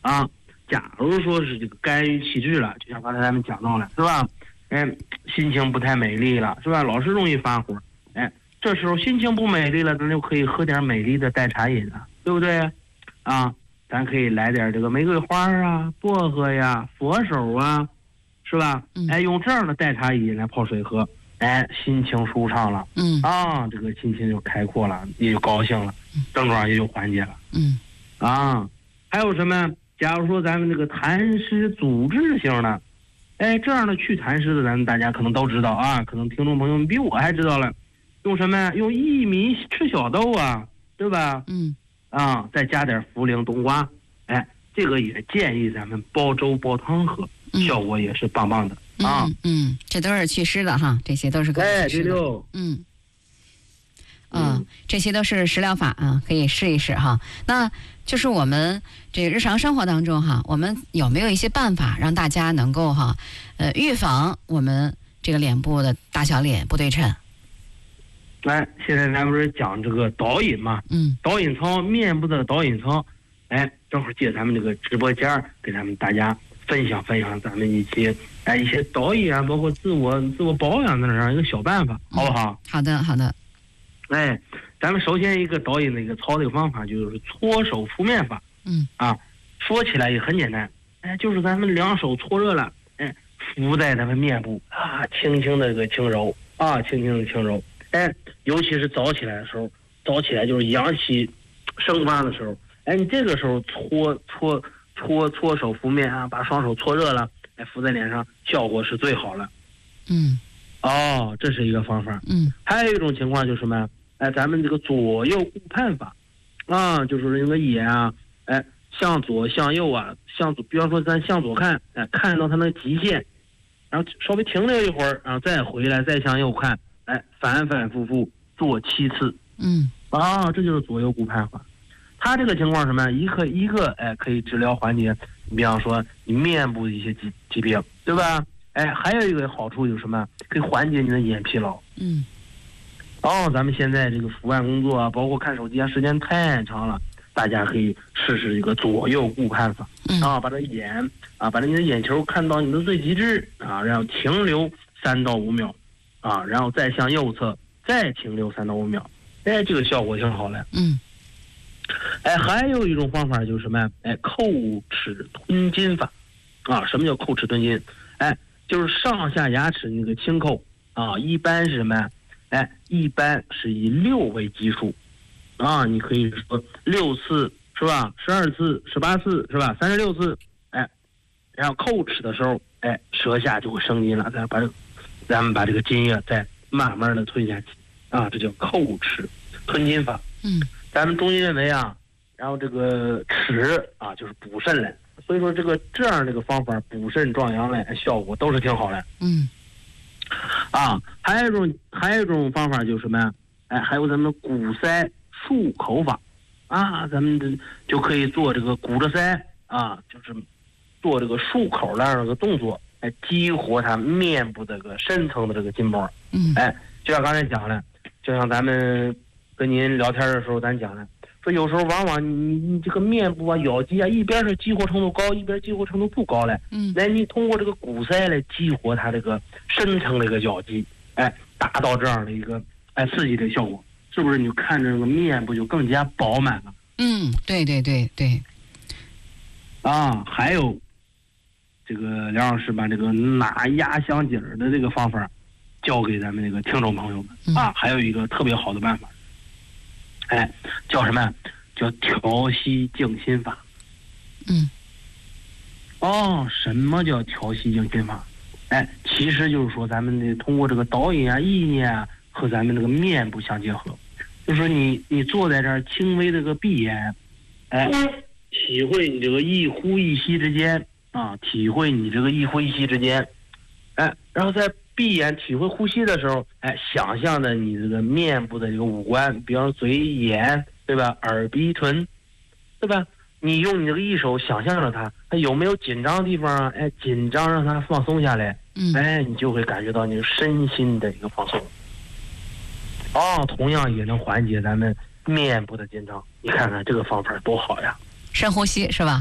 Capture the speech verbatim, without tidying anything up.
啊。假如说是这个肝郁气滞了，就像刚才咱们讲到了，是吧？哎，心情不太美丽了，是吧？老是容易发火，哎，这时候心情不美丽了，咱就可以喝点美丽的代茶饮了，对不对？啊，咱可以来点这个玫瑰花啊、薄荷呀、佛手啊，是吧？哎，用这样的代茶饮来泡水喝，哎，心情舒畅了， 嗯啊，这个心情就开阔了，也就高兴了，症状也就缓解了， 嗯啊，还有什么？假如说咱们这个痰湿阻滞性的，哎，这样的祛痰湿的，咱们大家可能都知道啊，可能听众朋友们比我还知道了，用什么呀？用薏米赤小豆啊，对吧？ 嗯啊，再加点茯苓、冬瓜，哎，这个也建议咱们煲粥煲汤喝，效果也是棒棒的、 嗯、 啊。 嗯，这都是祛湿的哈，这些都是可以祛湿的。 哎，对喽。 嗯。嗯，这些都是食疗法啊，可以试一试哈。那就是我们这个日常生活当中哈，我们有没有一些办法让大家能够哈，呃，预防我们这个脸部的大小脸不对称？ 来，现在咱不是讲这个导引嘛？ 嗯， 导引层，面部的导引层，哎，正好借咱们这个直播间给咱们大家分享分享咱们一些哎一些导引啊，包括自我自我保养的这样一个小办法，好不好？ 嗯、好的，好的。 哎，咱们首先一个导引的一个操的方法就是搓手敷面法。 嗯啊，说起来也很简单，哎，就是咱们两手搓热了，哎，敷在咱们面部啊，轻轻的这个轻揉啊，轻轻的轻揉，哎，尤其是早起来的时候，早起来就是阳气生发的时候，哎，你这个时候搓搓搓搓手敷面啊，把双手搓热了，哎，敷在脸上，效果是最好了。 嗯， 哦，这是一个方法。 嗯， 还有一种情况就是什么？哎，咱们这个左右顾盼法，啊，就是那个眼啊，哎，向左向右啊，向左，比方说咱向左看，哎，看到它那个极限，然后稍微停留一会儿，然后再回来，再向右看，哎，反反复复做七次。 嗯， 啊，这就是左右顾盼法。它这个情况什么？一个一个，哎，可以治疗缓解，你比方说你面部的一些疾疾病，对吧？哎，还有一个好处有什么？可以缓解你的眼疲劳。 嗯。 哦，咱们现在这个伏案工作啊，包括看手机啊，时间太长了，大家可以试试一个左右顾盼法，啊，把这眼啊，把你的眼球看到你的最极致啊，然后停留三到五秒，啊，然后再向右侧再停留三到五秒，哎，这个效果挺好的。 嗯。 哎，还有一种方法就是什么呀？哎，叩齿吞金法，啊，什么叫叩齿吞金？哎，就是上下牙齿那个轻叩啊，一般是什么呀？哎，一般是以六为基数，啊，你可以说六次是吧？十二次、十八次是吧？三十六次，哎，然后叩齿的时候，哎，舌下就会生津了，咱把咱们把这个津液再慢慢的吞下去，啊，这叫叩齿吞津法。 嗯， 咱们中医认为啊，然后这个齿啊就是补肾嘞，所以说这个这样这个方法补肾壮阳嘞，效果都是挺好的。 嗯。 啊，还有一种还有一种方法就是什么呀？哎，还有咱们鼓腮漱口法，啊，咱们这就可以做这个鼓着腮啊，就是做这个漱口那样的动作，哎，激活它面部这个深层的这个筋膜。 嗯， 哎，就像刚才讲的，就像咱们跟您聊天的时候咱讲的，说有时候往往你你这个面部啊、咬肌啊，一边是激活程度高，一边激活程度不高嘞。 嗯， 那你通过这个鼓腮来激活它这个深层的一个咬肌，哎，达到这样的一个哎刺激的效果，是不是？你看着这个面部就更加饱满了。 嗯，对对对对。 啊，还有这个梁老师把这个拿压箱底儿的这个方法教给咱们这个听众朋友们、 嗯、 啊，还有一个特别好的办法。哎，叫什么呀？叫调息静心法。 嗯。 哦，什么叫调息静心法？哎，其实就是说咱们的通过这个导引啊、意念啊和咱们这个面部相结合，就是说你你坐在这儿轻微这个闭眼，哎，体会你这个一呼一吸之间啊，体会你这个一呼一吸之间，哎，然后在闭眼体会呼吸的时候，哎，想象的你这个面部的这个五官，比方说嘴、眼，对吧？耳、鼻、唇，对吧？你用你这个一手想象着它，它有没有紧张的地方啊？哎，紧张让它放松下来， 嗯， 哎，你就会感觉到你身心的一个放松。哦，同样也能缓解咱们面部的紧张。你看看这个方法多好呀！ 深呼吸是吧？